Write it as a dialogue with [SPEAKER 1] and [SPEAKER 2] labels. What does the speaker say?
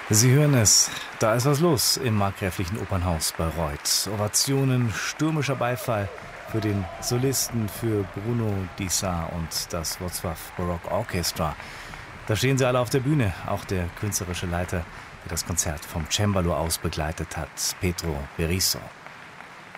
[SPEAKER 1] Sie hören es, da ist was los im Markgräflichen Opernhaus Bayreuth. Ovationen, stürmischer Beifall für den Solisten, für Bruno Dissart und das Wrocław Baroque Orchestra. Da stehen sie alle auf der Bühne, auch der künstlerische Leiter, der das Konzert vom Cembalo aus begleitet hat, Pedro Berisso.